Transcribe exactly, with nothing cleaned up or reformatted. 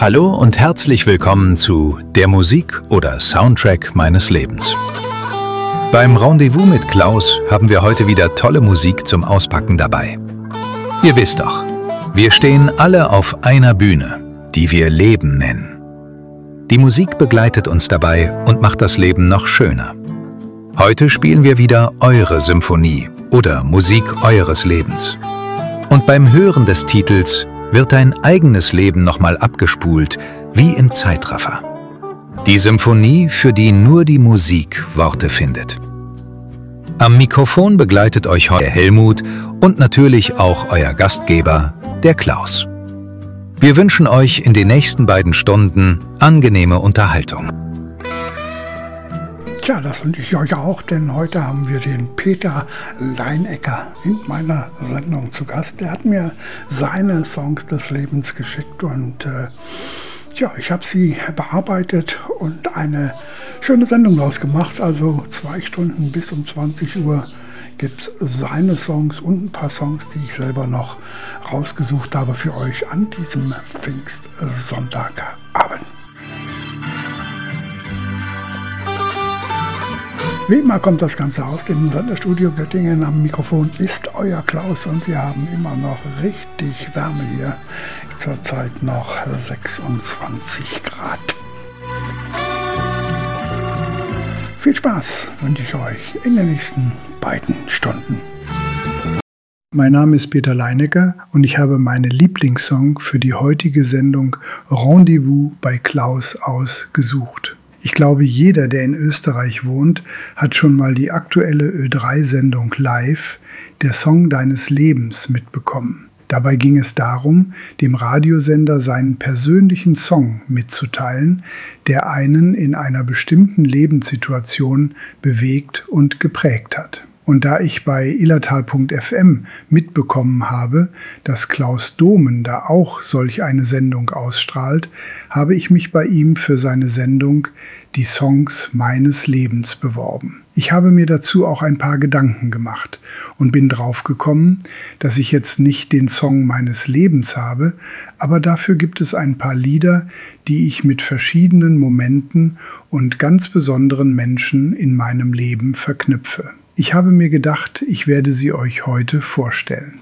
Hallo und herzlich willkommen zu Der Musik oder Soundtrack meines Lebens. Beim Rendezvous mit Klaus haben wir heute wieder tolle Musik zum Auspacken dabei. Ihr wisst doch, wir stehen alle auf einer Bühne, die wir Leben nennen. Die Musik begleitet uns dabei und macht das Leben noch schöner. Heute spielen wir wieder eure Symphonie oder Musik eures Lebens. Und beim Hören des Titels wird dein eigenes Leben nochmal abgespult, wie im Zeitraffer. Die Symphonie, für die nur die Musik Worte findet. Am Mikrofon begleitet euch heute Helmut und natürlich auch euer Gastgeber, der Klaus. Wir wünschen euch in den nächsten beiden Stunden angenehme Unterhaltung. Tja, das wünsche ich euch auch, denn heute haben wir den Peter Leinecker in meiner Sendung zu Gast. Der hat mir seine Songs des Lebens geschickt und äh, ja, ich habe sie bearbeitet und eine schöne Sendung daraus gemacht. Also zwei Stunden bis um zwanzig Uhr gibt es seine Songs und ein paar Songs, die ich selber noch rausgesucht habe für euch an diesem Pfingstsonntagabend. Wie immer kommt das Ganze aus dem Sendestudio Göttingen. Am Mikrofon ist euer Klaus und wir haben immer noch richtig Wärme hier. Zurzeit noch sechsundzwanzig Grad. Viel Spaß wünsche ich euch in den nächsten beiden Stunden. Mein Name ist Peter Leinecker und ich habe meine Lieblingssong für die heutige Sendung Rendezvous bei Klaus ausgesucht. Ich glaube, jeder, der in Österreich wohnt, hat schon mal die aktuelle Ö drei Sendung Live, der Song deines Lebens, mitbekommen. Dabei ging es darum, dem Radiosender seinen persönlichen Song mitzuteilen, der einen in einer bestimmten Lebenssituation bewegt und geprägt hat. Und da ich bei illertal punkt f m mitbekommen habe, dass Klaus Domen da auch solch eine Sendung ausstrahlt, habe ich mich bei ihm für seine Sendung Die Songs meines Lebens beworben. Ich habe mir dazu auch ein paar Gedanken gemacht und bin drauf gekommen, dass ich jetzt nicht den Song meines Lebens habe, aber dafür gibt es ein paar Lieder, die ich mit verschiedenen Momenten und ganz besonderen Menschen in meinem Leben verknüpfe. Ich habe mir gedacht, ich werde sie euch heute vorstellen.